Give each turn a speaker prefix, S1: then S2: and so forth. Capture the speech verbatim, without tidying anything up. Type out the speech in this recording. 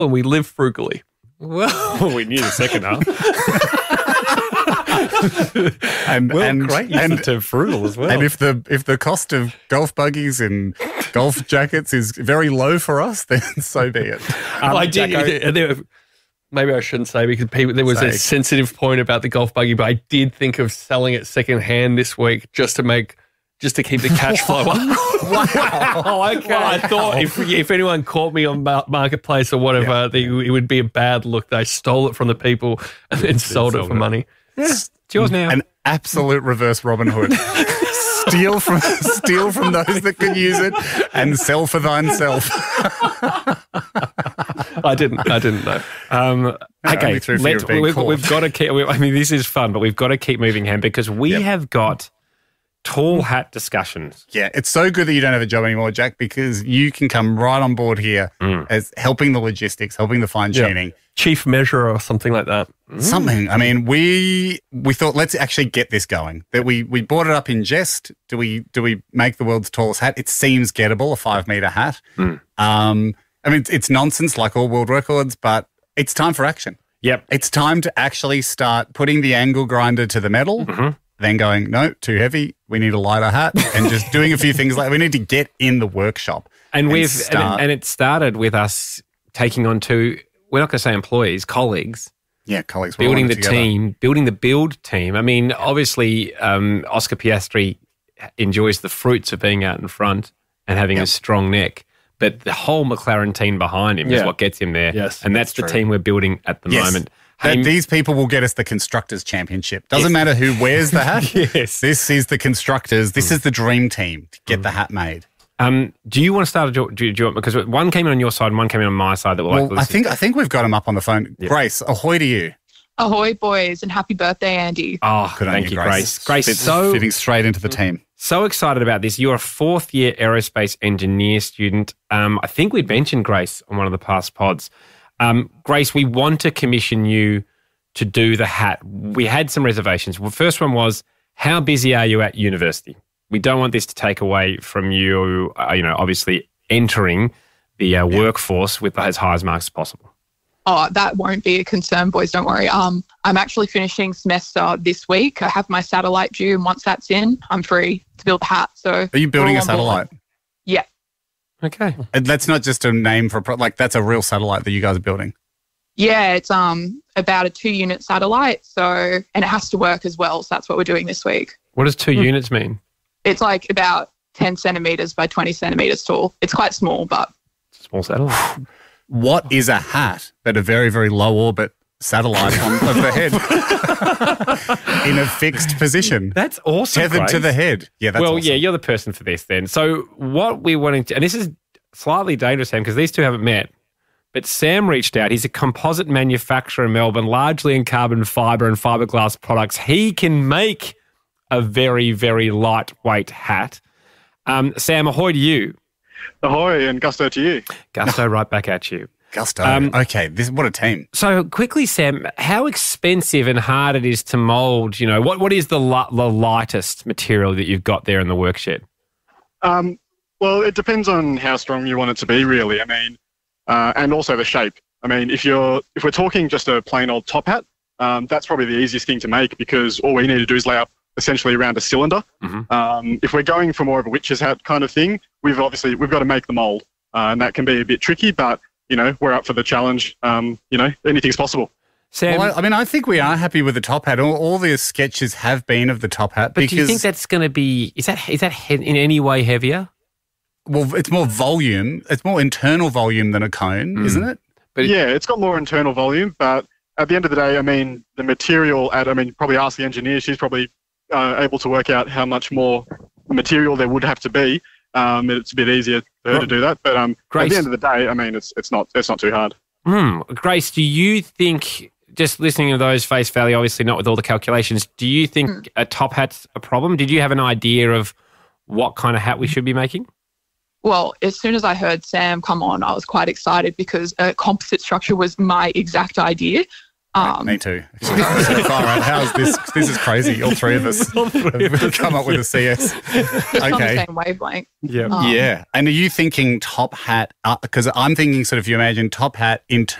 S1: and we live frugally.
S2: Well, we knew the second half.
S3: and
S2: well,
S3: and,
S2: great
S3: and,
S2: and to frugal as well.
S3: And if the if the cost of golf buggies and golf jackets is very low for us, then so be it.
S1: Um, I did. Jacko, there, maybe I shouldn't say because people there was say. a sensitive point about the golf buggy, but I did think of selling it second hand this week just to make. Just to keep the cash flow up.
S3: Wow.
S1: Okay. Well, I thought if if anyone caught me on Marketplace or whatever, yeah. they, it would be a bad look. They stole it from the people and then sold it for it. money.
S2: Yeah. It's yours now.
S3: An absolute reverse Robin Hood. steal from steal from those that can use it and sell for thyself.
S1: I didn't. I didn't know.
S2: Um, no, okay, let, we've, we've got to keep. I mean, this is fun, but we've got to keep moving, Ham, because we yep. have got. Tall hat discussions.
S3: Yeah, it's so good that you don't have a job anymore, Jack, because you can come right on board here mm. as helping the logistics, helping the fine-tuning.
S1: Yeah. Chief measurer or something like that.
S3: Mm. Something. I mean, we we thought, let's actually get this going. That we we brought it up in jest. Do we do we make the world's tallest hat? It seems gettable, a five-metre hat. Mm. Um, I mean, it's, it's nonsense like all world records, but it's time for action.
S2: Yep.
S3: It's time to actually start putting the angle grinder to the metal. Mm-hmm. Then going, no, too heavy. We need a lighter hat, and just doing a few things like we need to get in the workshop.
S2: And, and we've and, and it started with us taking on two. We're not going to say employees, colleagues.
S3: Yeah, colleagues.
S2: Building the together. team, building the build team. I mean, obviously, um, Oscar Piastri enjoys the fruits of being out in front and having yep. a strong neck. But the whole McLaren team behind him yeah. is what gets him there.
S1: Yes,
S2: and that's, that's the true. team we're building at the
S3: yes.
S2: moment.
S3: That these people will get us the Constructors' Championship. Doesn't yes. matter who wears the hat.
S2: yes.
S3: This is the Constructors. This mm. is the dream team to get mm. the hat made.
S2: Um, do you want to start a do, do, do you, because one came in on your side and one came in on my side that we're
S3: well,
S2: like,
S3: I think I think we've got them up on the phone. Yep. Grace, ahoy to you.
S4: Ahoy, boys, and happy birthday, Andy.
S2: Oh, good thank you, Grace. Grace, Grace
S3: Fits,
S2: so
S3: fitting straight into the team.
S2: So excited about this. You're a fourth year aerospace engineer student. Um, I think we'd mentioned Grace on one of the past pods. Um, Grace, we want to commission you to do the hat. We had some reservations. Well, first one was, how busy are you at university? We don't want this to take away from you, uh, you know, obviously entering the uh, yeah. workforce with as high as marks as possible.
S4: Oh, that won't be a concern, boys. Don't worry. Um, I'm actually finishing semester this week. I have my satellite due, and once that's in, I'm free to build the hat. So,
S3: are you building a satellite?
S4: Yeah.
S2: Okay.
S3: And that's not just a name for a pro- like that's a real satellite that you guys are building.
S4: Yeah, it's um about a two-unit satellite, so and it has to work as well. So that's what we're doing this week.
S2: What does two hmm. units mean?
S4: It's like about ten centimeters by twenty centimeters tall. It's quite small, but
S2: it's a small satellite.
S3: What is a hat but a very, very low orbit satellite on of the head in a fixed position?
S2: That's awesome.
S3: Tethered
S2: Grace.
S3: to the head. Yeah, that's
S2: well,
S3: awesome.
S2: yeah, you're the person for this then. So what we're wanting to, and this is slightly dangerous, Sam, because these two haven't met. But Sam reached out. He's a composite manufacturer in Melbourne, largely in carbon fibre and fiberglass products. He can make a very, very lightweight hat. Um, Sam, ahoy to you.
S5: Ahoy and gusto to you.
S2: Gusto right back at you.
S3: Gusto. Um, okay, this what a team.
S2: So quickly, Sam, how expensive and hard it is to mould, you know, what, what is the, the lightest material that you've got there in the workshed?
S5: Um, well, it depends on how strong you want it to be, really. I mean, Uh, and also the shape. I mean, if you're if we're talking just a plain old top hat, um, that's probably the easiest thing to make because all we need to do is lay up essentially around a cylinder. Mm-hmm. Um, if we're going for more of a witch's hat kind of thing, we've obviously we've got to make the mold, uh, and that can be a bit tricky. But you know, we're up for the challenge. Um, you know, anything's possible.
S2: Sam,
S3: well, I, I mean, I think we are happy with the top hat. All, all the sketches have been of the top hat.
S2: But
S3: because,
S2: do you think that's going to be? Is that is that in any way heavier?
S3: Well, it's more volume. It's more internal volume than a cone, mm. isn't it?
S5: But yeah, it's got more internal volume. But at the end of the day, I mean, the material. At I mean, probably ask the engineer. She's probably uh, able to work out how much more material there would have to be. Um, it's a bit easier for her to do that. But um, at the end of the day, I mean, it's it's not it's not too hard.
S2: Mm. Grace, do you think? Just listening to those face value, obviously not with all the calculations. Do you think mm. a top hat's a problem? Did you have an idea of what kind of hat we should be making?
S4: Well, as soon as I heard Sam come on, I was quite excited because a composite structure was my exact idea. Um,
S3: Me too. So far out. How's this? This is crazy. All three of us have come up with a C S.
S4: just on the
S3: Okay.
S4: same wavelength.
S2: Yeah.
S4: Um,
S3: Yeah. And are you thinking top hat? Because I'm thinking sort of, you imagine top hat in